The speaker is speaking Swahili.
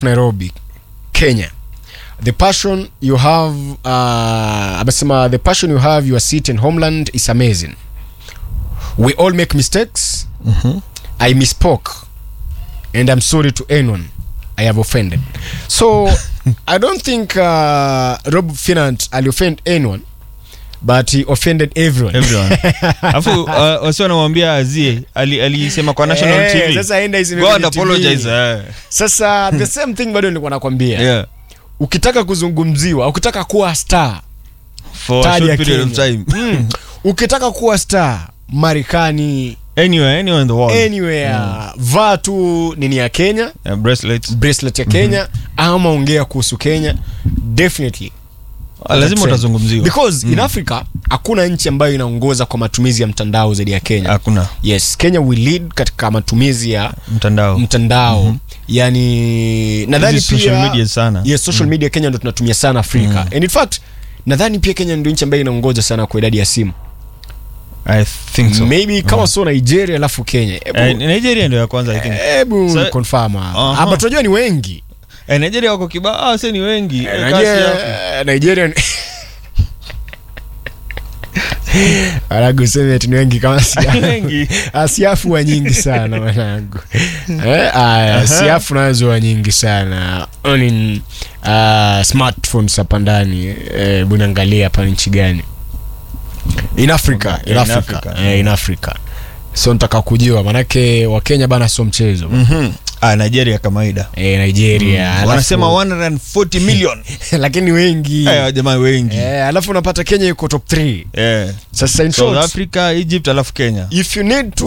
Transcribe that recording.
Nairobi, Kenya. The passion you have, the passion you have, your city and homeland is amazing. We all make mistakes. I misspoke, and I'm sorry to anyone I have offended. So I don't think Rob Finant ali offend anyone, but he offended everyone. Afu wasio wanamwambia Azie alisema kwa national TV. Sasa aenda iseme God apologize. Sasa the same thing bado nilikuwa nakwambia. Yeah. Ukitaka kuzungumziwa, ukitaka kuwa star For a short period of time. Ukitaka kuwa star Marekani, Anywhere in the world. Anywhere. Vaa tu nini ya Kenya, bracelet ya Kenya, ama ongea kuhusu Kenya, definitely lazima utazungumziwa. Because in Africa hakuna nchi ambayo inaongoza kwa matumizi ya mtandao zaidi ya Kenya. Hakuna. Yes, Kenya will lead katika matumizi ya mtandao. Yani nadhani pia social media sana. Yes, social media Kenya ndio tunatumia sana Afrika. And in fact nadhani pia Kenya ndio nchi ambayo inaongoza sana kwa idadi ya simu. I think so. Maybe kama so Nigeria alafu Kenya. Nigeria ndio ya kwanza I think. Hebu confirm. Hapa tunajua ni wengi. Nigeria wako kibao, sasa ni wengi. Nigeria Arago sema eti ni wengi kama wengi. Asiafu wa nyingi sana mwanangu. Asiafu nazo wa nyingi sana. On smartphones hapa ndani. Bunaangalia hapa nchi gani? In Africa. So nataka kujua manake wa Kenya bana sio mchezo. Nigeria kawaida. Nigeria. Wanasema 140 million. Lakini wengi. Jamaa wengi. Alafu unapata Kenya yuko top 3. Sasa in South Africa, Egypt alafu Kenya. If you need to